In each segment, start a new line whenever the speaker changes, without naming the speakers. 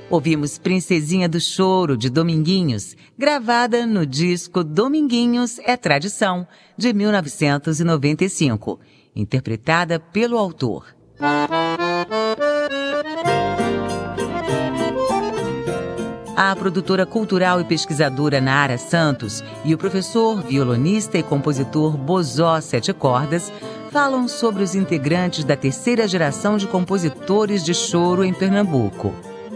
Ouvimos Princesinha do Choro, de Dominguinhos, gravada no disco Dominguinhos é Tradição, de 1995, interpretada pelo autor. A produtora cultural e pesquisadora Nara Santos e o professor, violonista e compositor Bozó Sete Cordas falam sobre os integrantes da terceira geração de compositores de choro em Pernambuco.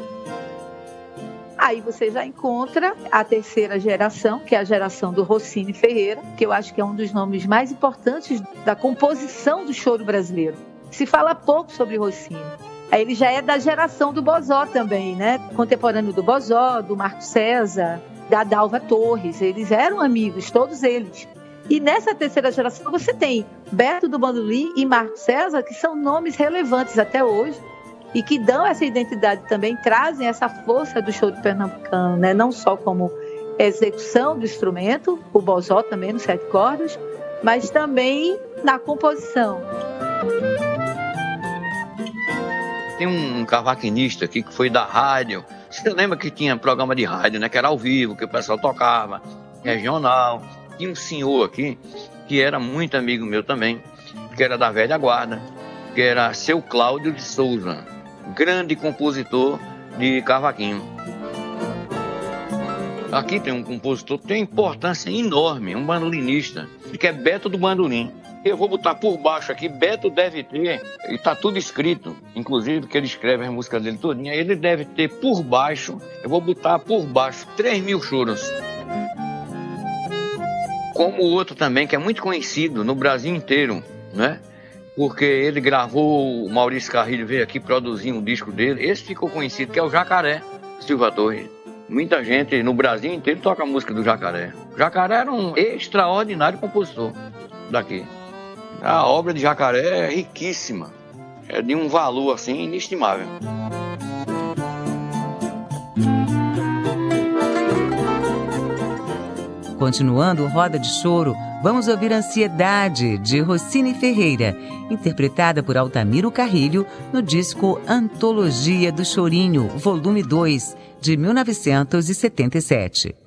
Aí você já encontra a terceira geração, que é a geração do Rossini Ferreira, que eu acho que é um dos nomes mais importantes da composição do choro brasileiro. Se fala pouco sobre Rossini. Ele já é da geração do Bozó também, né? Contemporâneo do Bozó, do Marco César, da Dalva Torres. Eles eram amigos, todos eles. E nessa terceira geração você tem Beto do Bandolim e Marco César, que são nomes relevantes até hoje e que dão essa identidade também, trazem essa força do choro pernambucano, né? Não só como execução do instrumento, o Bozó também nos sete cordas, mas também na composição.
Tem um cavaquinista aqui que foi da rádio. Você lembra que tinha programa de rádio, né? Que era ao vivo, que o pessoal tocava, regional. Tinha um senhor aqui, que era muito amigo meu também, que era da velha guarda, que era seu Cláudio de Souza, grande compositor de cavaquinho. Aqui tem um compositor que tem uma importância enorme, um bandolinista, que é Beto do Bandolim. Eu vou botar por baixo aqui, Beto deve ter, e tá tudo escrito, inclusive que ele escreve as músicas dele todinha, ele deve ter por baixo, eu vou botar por baixo 3.000 choros. Como o outro também, que é muito conhecido no Brasil inteiro, né? Porque ele gravou, o Maurício Carrilho veio aqui produzir um disco dele, esse ficou conhecido, que é o Jacaré, Silva Torres. Muita gente no Brasil inteiro toca a música do Jacaré. O Jacaré era um extraordinário compositor daqui. A obra de Jacaré é riquíssima, é de um valor assim inestimável.
Continuando Roda de Choro, vamos ouvir Ansiedade, de Rossini Ferreira, interpretada por Altamiro Carrilho no disco Antologia do Chorinho, volume 2, de 1977.